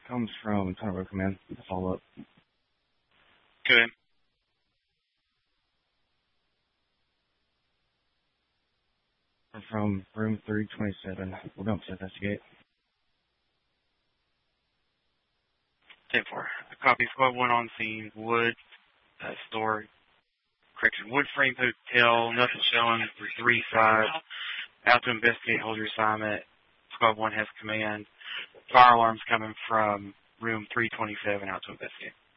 comes from Tunnel Road Command. Follow up. Good. From room 327. We're going to investigate. 10-4. Copy. Squad 1 on scene. Wood Wood Frame Hotel. Nothing showing for 3 sides. Out to investigate. Hold your assignment. Squad 1 has command. Fire alarms coming from room 327. Out to investigate.